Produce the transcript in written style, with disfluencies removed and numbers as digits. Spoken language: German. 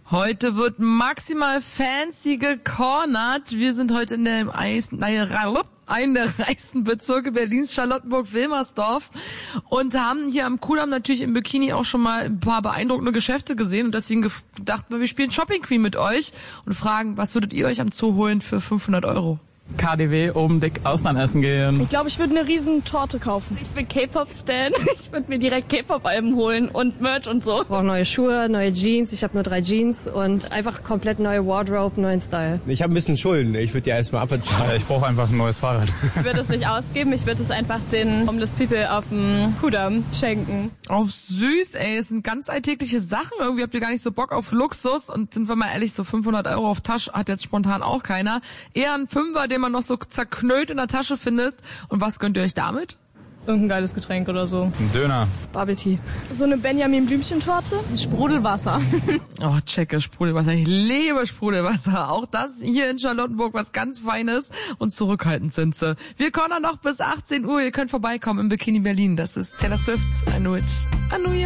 Heute wird maximal fancy gecornert. Wir sind heute in der einen der reichsten Bezirke Berlins, Charlottenburg-Wilmersdorf, und haben hier am Kudamm natürlich im Bikini auch schon mal ein paar beeindruckende Geschäfte gesehen, und deswegen dachten wir spielen Shopping Queen mit euch und fragen, was würdet ihr euch am Zoo holen für 500 €? KDW oben dick Austern essen gehen. Ich glaube, ich würde eine riesen Torte kaufen. Ich bin K-Pop-Stan. Ich würde mir direkt K-Pop-Alben holen und Merch und so. Ich brauche neue Schuhe, neue Jeans. Ich habe nur 3 Jeans und einfach komplett neue Wardrobe, neuen Style. Ich habe ein bisschen Schulden. Ich würde die erstmal abbezahlen. Ich brauche einfach ein neues Fahrrad. Ich würde es nicht ausgeben. Ich würde es einfach den Homeless People auf dem Kudamm schenken. Auf süß, ey. Das sind ganz alltägliche Sachen. Irgendwie habt ihr gar nicht so Bock auf Luxus. Und sind wir mal ehrlich, so 500 € auf Tasche hat jetzt spontan auch keiner. Eher ein Fünfer, den man noch so zerknüllt in der Tasche findet. Und was gönnt ihr euch damit? Irgendein geiles Getränk oder so. Ein Döner. Bubble Tea. So eine Benjamin-Blümchen-Torte. Sprudelwasser. Oh, checke, Sprudelwasser. Ich liebe Sprudelwasser. Auch das hier in Charlottenburg was ganz Feines, und zurückhaltend sind sie. Wir cornern noch bis 18 Uhr. Ihr könnt vorbeikommen im Bikini Berlin. Das ist Taylor Swift. I know it. I know ya.